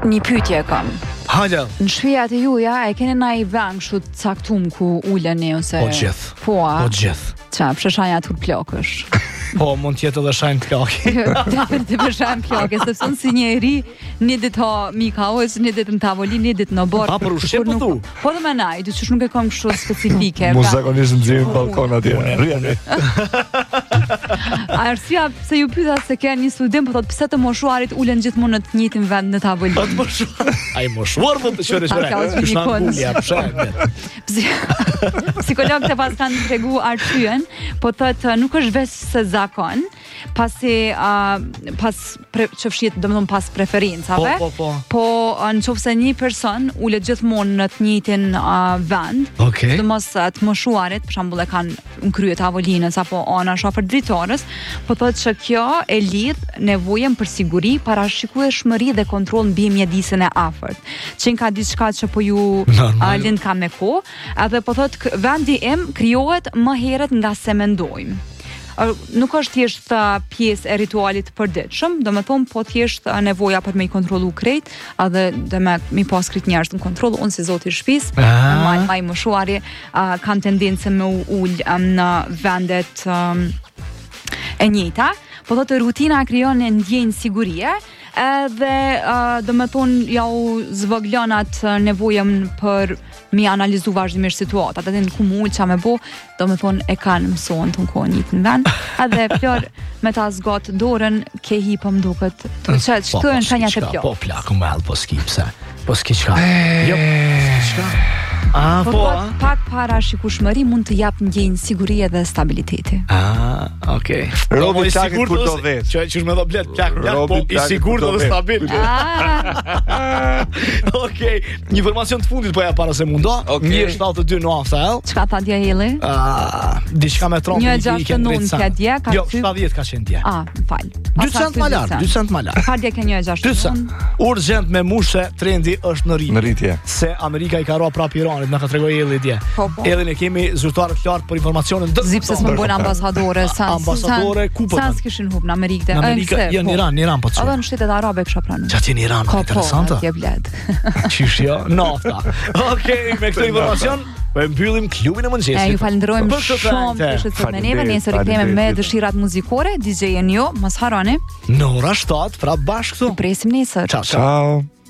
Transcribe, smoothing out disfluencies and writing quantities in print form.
Një pyetje kam. Hajde. Në shtëpiat e juaja e keni ndonjë vend kështu të caktuar ku uleni ose Po gjithë. Po gjithë. Çfarë fsheshanja aty plakësh? Po mund të jetë edhe shajnë plaki. Të përshajnë plake, sepse unë si njeri një ditë ha mika ose një ditë në tavolinë, një ditë në borë. Për ushqim po thu? Po dhe më naj, dy që nuk e kam kështu specifike. Mu zakonisht nxjerrim në balkon atje. Rriani. Arsyeja pse ju pyeta se ke një studim, po thotë pse të moshuarit ulen gjithmonë në të njëjtin vend në tavolinë. Të moshuar. Ai moshuar mund të shërë Psikologët e pas kanë tregu arsyen, po thotë nuk është vetë se zakon, pasi që fshihet domethënë pas preferencave. Po nëse një person ulet gjithmonë në të njëjtin vend, domos të moshuarit, për shembull e kanë në krye tavolinës apo anash afër dritorës, po thotë se kjo e lidh nevojën për siguri, parashikueshmëri dhe kontroll mbi mjedisin e afërt. Që ka diçka që po ju lind ka me kohë, edhe po thotë vendi im krijohet më herët nga se mendojmë. Nuk është thjesht pjesë e ritualit përditshëm, domethënë po thjesht nevoja për me i kontrollu krejt, edhe dhe me pas krejt njerëz në kontroll. Unë si zoti i shtëpisë, më i moshuari, kam tendencë me ul në vendet e njëjta, po thotë rutina krijon ndjenjë sigurie, edhe domethënë ja u zvoglon atë nevojën për mi analizu vazhdimisht situatat, edhe në ku mund qa me bo, domethënë e kanë mësuar të në kohë njëtë në vend, edhe Flor me ta zgot dorën ke hipëm duket të qëtë në shenjat e plak. Po plak, më helë, po s'ki pëse, po s'ki qka. Jo, s'ki qka. Pak para shikueshmëri mund të jap ndjenjë sigurie dhe stabiliteti. Okej. Robi plakit kur do vet. Që është me do blet plak, po i sigurt dhe stabil. Okej. Një informacion të fundit po ja para se mundo. 172 në afta. Çka tha dje Jelli? Diçka me trompin i kenë ka dje, ka jo, 70 ka qenë dje. Fal. 2 cent më lart, 2 cent më lart. Ka dje ke 169. Urgjent me mushe, trendi është në rritje. Se Amerika i ka rua prapë Iranit, na ka tregoj Jelli dje. Edhe ne kemi zyrtarë të qartë për informacionin. Zipse s'më bën ambasadore, ambasadore ku po. Sa s'kishin hub në Amerikë. Në Amerikë, jo në Iran po çu. Edhe në shtetet arabe kisha pranuar. Çati në Iran, interesante. Po, bled. Qish jo, nafta. Okej, me këtë informacion po mbyllim klubin e mëngjesit. Ju falenderojmë shumë për shëtitjen e neve. Nesër rikthehemi me dëshirat muzikore. DJ-n jo, mos harroni. Në ora 7, pra bashkë këtu. Presim nesër. Ciao.